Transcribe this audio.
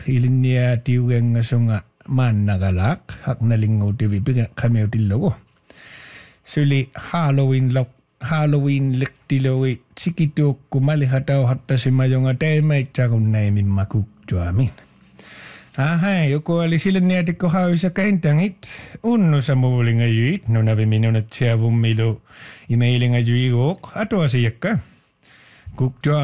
ilinnia tiugengasunga maannagalaq haqnalinguutivi qamiutillugu suli Halloween lektiloi sikituukkumali hatauhattasimayunga teemaitsaqunnaiimimma kuktuamin. Joku oli sille niatikko hauissa kentangit unnusa muulingajuit nunavi minunatsiavummilu imeilingajuiguuq atuasiakka. Kuktua